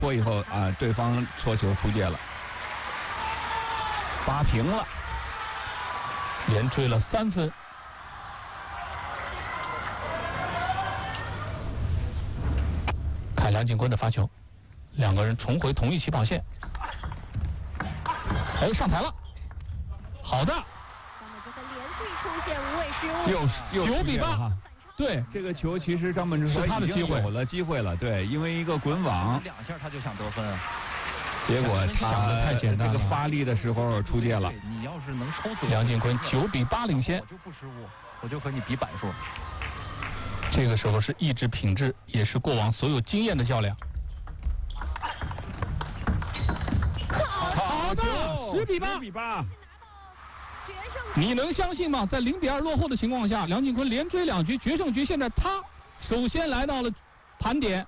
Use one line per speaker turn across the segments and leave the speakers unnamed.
波以后啊，对方搓球出界了，8平了，
连追了3分。看梁靖昆的发球，两个人重回同一起跑线。哎，上台了，好的。
连续出现无谓失误，
又
9比8。对，
这个球其实张本智和
他的机会，
有了机会了，对，因为一个滚网，2
下他就想得分，
结果他
太简单了，
这个发力的时候出界了。
你要是能抽死
梁靖昆9比8领先，
我就不失误，我就和你比板数。
这个时候是意志品质，也是过往所有经验的较量。好的，10比8。你能相信吗？在0比2落后的情况下，梁靖昆连追2局，决胜局现在他首先来到了盘点。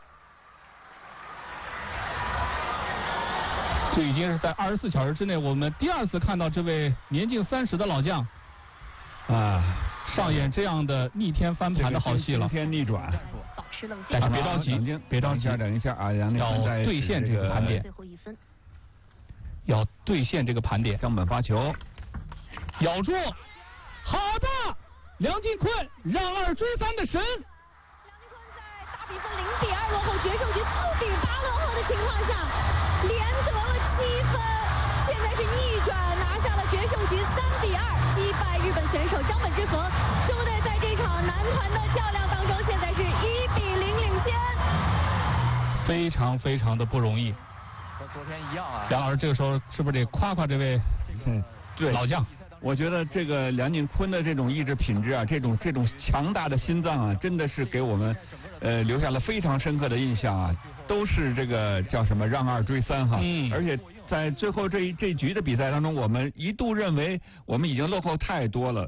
这已经是在24小时之内，我们第2次看到这位年近30的老将啊上演这样的逆天翻盘的好戏了。
惊天逆转。
但是别着急，别着急，
等一下啊，杨
要兑现这个盘点，要兑现这个盘点。
张本发球，
咬住，好的，梁靖昆让2追3的神。
梁靖昆在大比分0比2落后，决胜局4比8落后的情况下，连得了7分，现在是逆转拿下了决胜局3比2，击败日本选手张本智和。兄弟在这场男团的较量当中，现在是1比0领先，
非常非常的不容易。
和昨天一样啊。
梁老师这个时候是不是得夸夸这位
对
老将？
我觉得这个梁靖昆的这种意志品质啊，这种强大的心脏啊，真的是给我们留下了非常深刻的印象啊，都是这个叫什么让2追3哈，而且在最后这局的比赛当中，我们一度认为我们已经落后太多了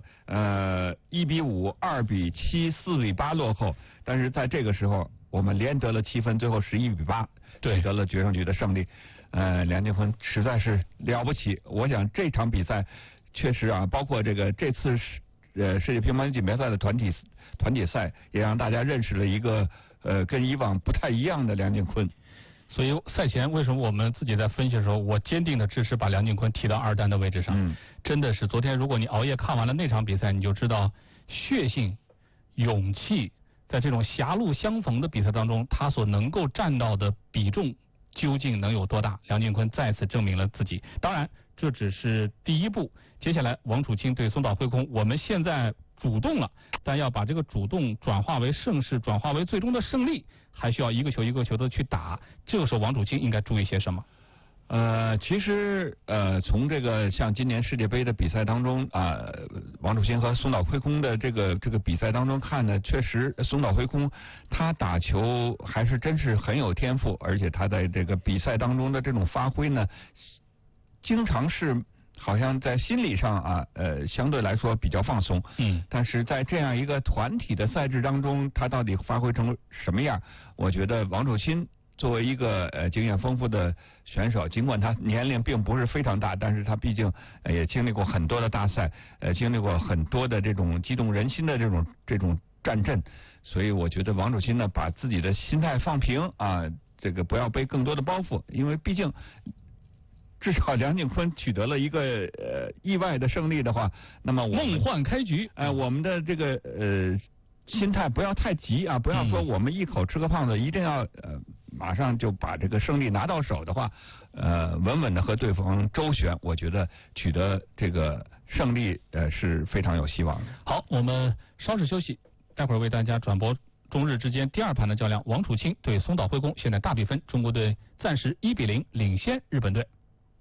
，1比5、2比7、4比8落后，但是在这个时候我们连得了7分，最后11比8取得了决胜局的胜利。梁靖昆实在是了不起，我想这场比赛确实啊，包括这次世界乒乓球锦标赛的团体赛，也让大家认识了一个跟以往不太一样的梁靖昆。
所以赛前为什么我们自己在分析的时候，我坚定的支持把梁靖昆提到2单的位置上。真的是昨天如果你熬夜看完了那场比赛，你就知道血性、勇气在这种狭路相逢的比赛当中，他所能够占到的比重究竟能有多大？梁靖昆再次证明了自己。当然，这只是第一步。接下来，王楚钦对松岛惠空，我们现在主动了，但要把这个主动转化为胜势，转化为最终的胜利，还需要一个球一个球的去打。这个时候，王楚钦应该注意些什么？
其实从这个像今年世界杯的比赛当中王楚钦和松岛惠空的这个比赛当中看呢，确实松岛惠空他打球还是真是很有天赋，而且他在这个比赛当中的这种发挥呢，经常是好像在心理上相对来说比较放松。但是在这样一个团体的赛制当中，他到底发挥成什么样？我觉得王楚钦作为一个经验丰富的选手，尽管他年龄并不是非常大，但是他毕竟也经历过很多的大赛，经历过很多的这种激动人心的这种战阵，所以我觉得王楚钦呢，把自己的心态放平啊，这个不要背更多的包袱，因为毕竟至少梁靖昆取得了一个意外的胜利的话，那么
梦幻开局，
我们的这个心态不要太急啊，不要说我们一口吃个胖子，一定要马上就把这个胜利拿到手的话，稳稳的和对方周旋，我觉得取得这个胜利是非常有希望的。
好，我们稍事休息，待会儿为大家转播中日之间第2盘的较量，王楚钦对松岛惠空，现在大比分，中国队暂时1比0领先日本队。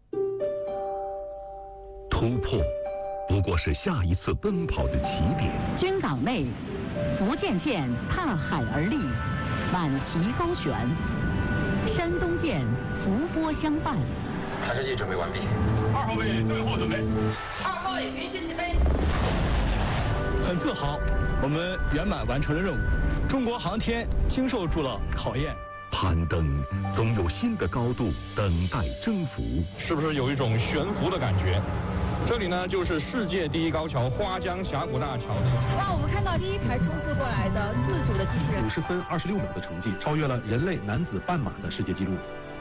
突破不过是下一次奔跑的起点。
军港内，福建舰踏海而立，满旗高悬；山东舰伏波相伴。
弹射器准备完毕。
2号位最后准备。
2号位离心起飞。
很自豪，我们圆满完成了任务。中国航天经受住了考验。
攀登总有新的高度等待征服，
是不是有一种悬浮的感觉？这里呢，就是世界第一高桥花江峡谷大桥。
哇，我们看到第1排冲刺过来的自主的机器人
，50分26秒的成绩，超越了人类男子半马的世界纪录。